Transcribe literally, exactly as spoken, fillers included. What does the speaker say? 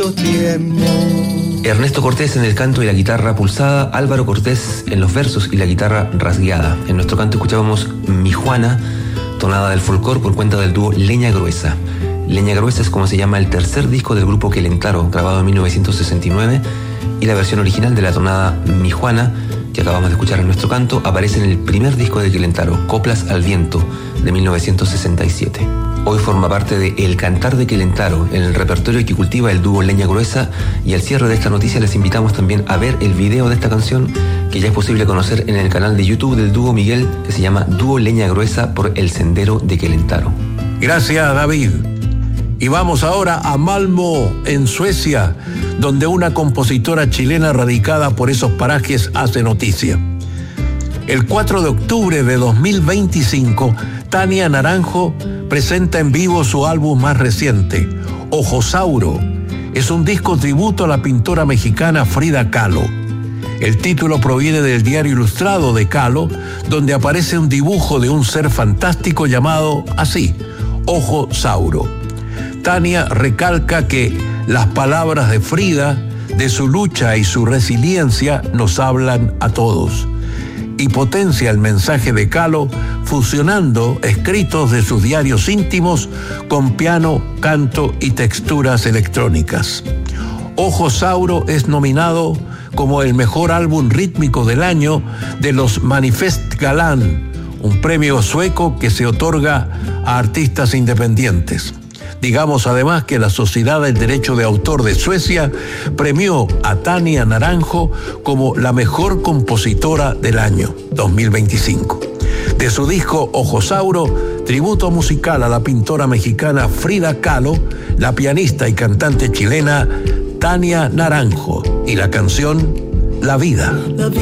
Ernesto Cortés en el canto y la guitarra pulsada, Álvaro Cortés en los versos y la guitarra rasgueada. En nuestro canto escuchábamos Mi Juana, tonada del folclor por cuenta del dúo Leña Gruesa. Leña Gruesa es como se llama el tercer disco del grupo Quelentaro, grabado en mil novecientos sesenta y nueve, y la versión original de la tonada Mi Juana, que acabamos de escuchar en nuestro canto, aparece en el primer disco de Quelentaro, Coplas al Viento, de mil novecientos sesenta y siete. Hoy forma parte de El Cantar de Quelentaro, en el repertorio que cultiva el dúo Leña Gruesa, y al cierre de esta noticia les invitamos también a ver el video de esta canción, que ya es posible conocer en el canal de YouTube del dúo Miguel, que se llama Dúo Leña Gruesa por El Sendero de Quelentaro. Gracias, David. Y vamos ahora a Malmö, en Suecia, donde una compositora chilena radicada por esos parajes hace noticia. El cuatro de octubre de dos mil veinticinco, Tania Naranjo presenta en vivo su álbum más reciente, Ojosauro. Es un disco tributo a la pintora mexicana Frida Kahlo. El título proviene del diario ilustrado de Kahlo, donde aparece un dibujo de un ser fantástico llamado así, Ojosauro. Tania recalca que las palabras de Frida, de su lucha y su resiliencia, nos hablan a todos, y potencia el mensaje de Kahlo fusionando escritos de sus diarios íntimos con piano, canto y texturas electrónicas. Ojosauro es nominado como el mejor álbum rítmico del año de los Manifestgalan, un premio sueco que se otorga a artistas independientes. Digamos además que la Sociedad del Derecho de Autor de Suecia premió a Tania Naranjo como la mejor compositora del año dos mil veinticinco. De su disco Ojosauro, tributo musical a la pintora mexicana Frida Kahlo, la pianista y cantante chilena Tania Naranjo y la canción La Vida.